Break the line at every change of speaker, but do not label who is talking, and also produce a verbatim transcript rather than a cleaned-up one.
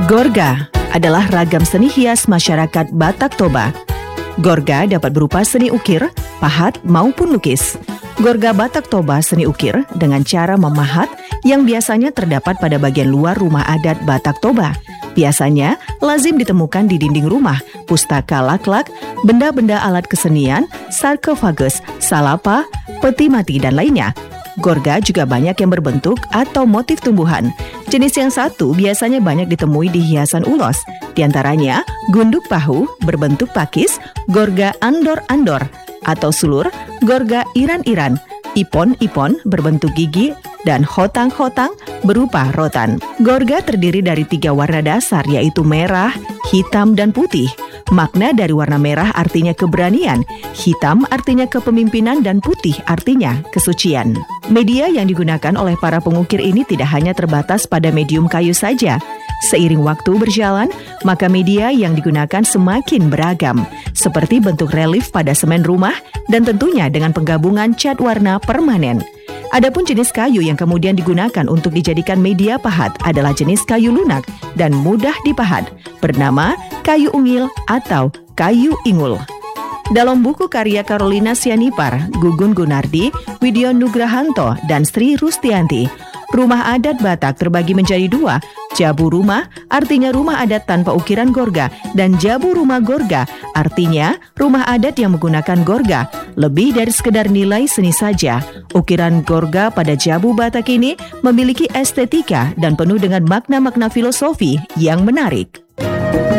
Gorga adalah ragam seni hias masyarakat Batak Toba. Gorga dapat berupa seni ukir, pahat maupun lukis. Gorga Batak Toba seni ukir dengan cara memahat yang biasanya terdapat pada bagian luar rumah adat Batak Toba. Biasanya lazim ditemukan di dinding rumah, pustaka lak-lak, benda-benda alat kesenian, sarkofagus, salapa, peti mati, dan lainnya. Gorga juga banyak yang berbentuk atau motif tumbuhan. Jenis yang satu biasanya banyak ditemui di hiasan ulos. Di antaranya gunduk pahu berbentuk pakis, gorga andor-andor atau sulur, gorga iran-iran, ipon-ipon berbentuk gigi, dan hotang-hotang berupa rotan. Gorga terdiri dari tiga warna dasar, yaitu merah, hitam, dan putih. Makna dari warna merah artinya keberanian, hitam artinya kepemimpinan, dan putih artinya kesucian. Media yang digunakan oleh para pengukir ini tidak hanya terbatas pada medium kayu saja. Seiring waktu berjalan, maka media yang digunakan semakin beragam, seperti bentuk relief pada semen rumah dan tentunya dengan penggabungan cat warna permanen. Adapun jenis kayu yang kemudian digunakan untuk dijadikan media pahat adalah jenis kayu lunak dan mudah dipahat, bernama kayu ungil atau kayu ingul. Dalam buku karya Carolina Sianipar, Gugun Gunardi, Widyo Nugrahanto, dan Sri Rustianti, rumah adat Batak terbagi menjadi dua. Jabu rumah artinya rumah adat tanpa ukiran gorga, dan jabu rumah gorga artinya rumah adat yang menggunakan gorga. Lebih dari sekedar nilai seni saja, ukiran gorga pada jabu Batak ini memiliki estetika dan penuh dengan makna-makna filosofi yang menarik.